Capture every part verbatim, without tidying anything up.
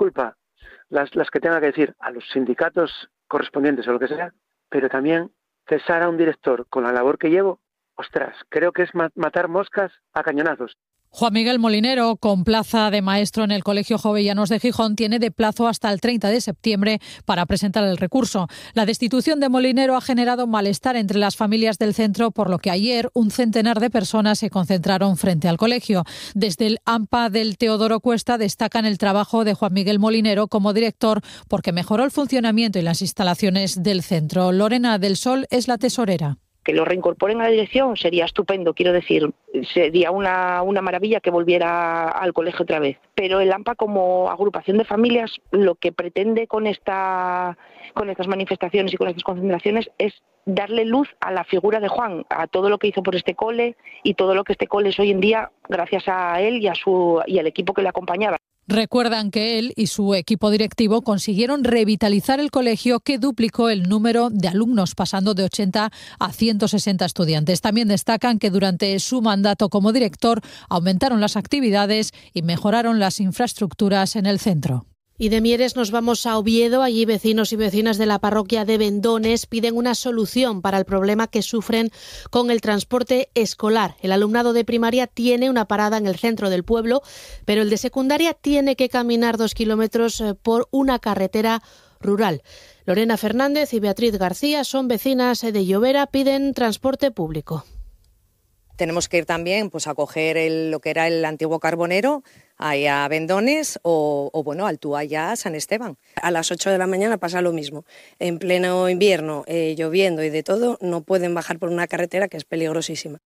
disculpa, las, las que tenga que decir a los sindicatos correspondientes o lo que sea, pero también cesar a un director con la labor que llevo, ostras, creo que es matar moscas a cañonazos. Juan Miguel Molinero, con plaza de maestro en el Colegio Jovellanos de Gijón, tiene de plazo hasta el treinta de septiembre para presentar el recurso. La destitución de Molinero ha generado malestar entre las familias del centro, por lo que ayer un centenar de personas se concentraron frente al colegio. Desde el AMPA del Teodoro Cuesta destacan el trabajo de Juan Miguel Molinero como director porque mejoró el funcionamiento y las instalaciones del centro. Lorena del Sol es la tesorera. Que lo reincorporen a la dirección sería estupendo, quiero decir, sería una, una maravilla que volviera al colegio otra vez. Pero el AMPA, como agrupación de familias, lo que pretende con esta con estas manifestaciones y con estas concentraciones es darle luz a la figura de Juan, a todo lo que hizo por este cole y todo lo que este cole es hoy en día gracias a él y a su y al equipo que le acompañaba. Recuerdan que él y su equipo directivo consiguieron revitalizar el colegio, que duplicó el número de alumnos, pasando de ochenta a ciento sesenta estudiantes. También destacan que durante su mandato como director aumentaron las actividades y mejoraron las infraestructuras en el centro. Y de Mieres nos vamos a Oviedo. Allí vecinos y vecinas de la parroquia de Vendones piden una solución para el problema que sufren con el transporte escolar. El alumnado de primaria tiene una parada en el centro del pueblo, pero el de secundaria tiene que caminar dos kilómetros por una carretera rural. Lorena Fernández y Beatriz García son vecinas de Llovera, piden transporte público. Tenemos que ir también pues, a coger el, lo que era el antiguo Carbonero, ahí a Vendones o, o bueno, al Túa ya a San Esteban. A las ocho de la mañana pasa lo mismo. En pleno invierno, eh, lloviendo y de todo, no pueden bajar por una carretera que es peligrosísima.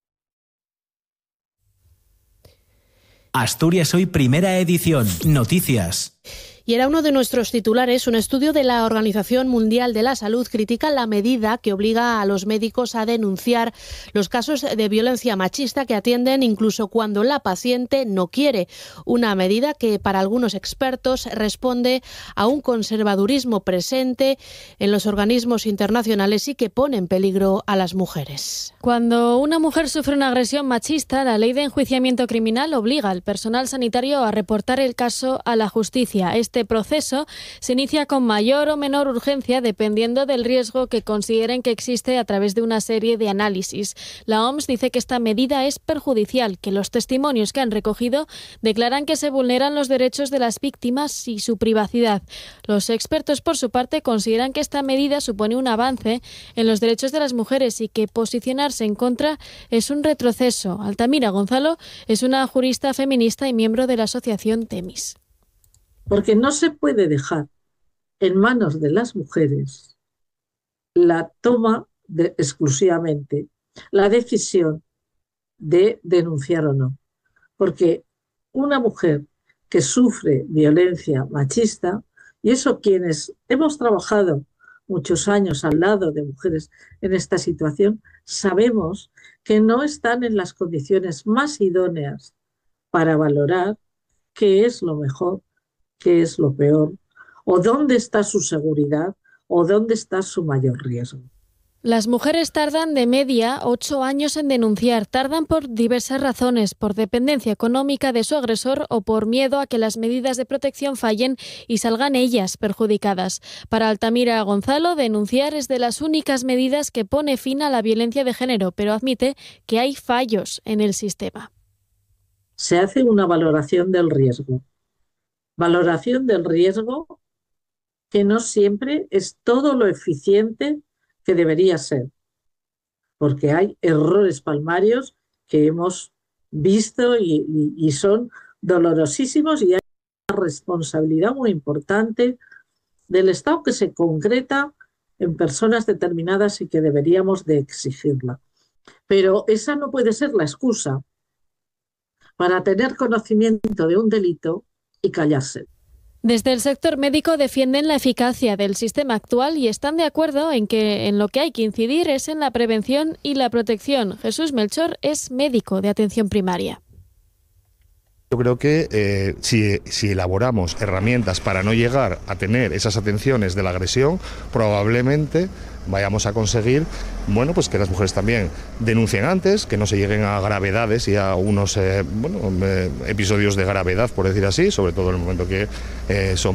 Asturias Hoy, primera edición. Noticias. Y era uno de nuestros titulares. Un estudio de la Organización Mundial de la Salud critica la medida que obliga a los médicos a denunciar los casos de violencia machista que atienden incluso cuando la paciente no quiere. Una medida que para algunos expertos responde a un conservadurismo presente en los organismos internacionales y que pone en peligro a las mujeres. Cuando una mujer sufre una agresión machista, la ley de enjuiciamiento criminal obliga al personal sanitario a reportar el caso a la justicia. Este proceso se inicia con mayor o menor urgencia dependiendo del riesgo que consideren que existe a través de una serie de análisis. La O M S dice que esta medida es perjudicial, que los testimonios que han recogido declaran que se vulneran los derechos de las víctimas y su privacidad. Los expertos, por su parte, consideran que esta medida supone un avance en los derechos de las mujeres y que posicionarse en contra es un retroceso. Altamira Gonzalo es una jurista feminista y miembro de la asociación Temis. Porque no se puede dejar en manos de las mujeres la toma de, exclusivamente, la decisión de denunciar o no. Porque una mujer que sufre violencia machista, y eso quienes hemos trabajado muchos años al lado de mujeres en esta situación, sabemos que no están en las condiciones más idóneas para valorar qué es lo mejor, qué es lo peor, o dónde está su seguridad, o dónde está su mayor riesgo. Las mujeres tardan de media ocho años en denunciar. Tardan por diversas razones, por dependencia económica de su agresor o por miedo a que las medidas de protección fallen y salgan ellas perjudicadas. Para Altamira Gonzalo, denunciar es de las únicas medidas que pone fin a la violencia de género, pero admite que hay fallos en el sistema. Se hace una valoración del riesgo. Valoración del riesgo que no siempre es todo lo eficiente que debería ser, porque hay errores palmarios que hemos visto y, y, y son dolorosísimos, y hay una responsabilidad muy importante del Estado que se concreta en personas determinadas y que deberíamos de exigirla. Pero esa no puede ser la excusa para tener conocimiento de un delito y callarse. Desde el sector médico defienden la eficacia del sistema actual y están de acuerdo en que en lo que hay que incidir es en la prevención y la protección. Jesús Melchor es médico de atención primaria. Yo creo que eh, si, si elaboramos herramientas para no llegar a tener esas atenciones de la agresión, probablemente vayamos a conseguir, bueno, pues que las mujeres también denuncien antes, que no se lleguen a gravedades y a unos eh, bueno, eh, episodios de gravedad, por decir así, sobre todo en el momento que eh, son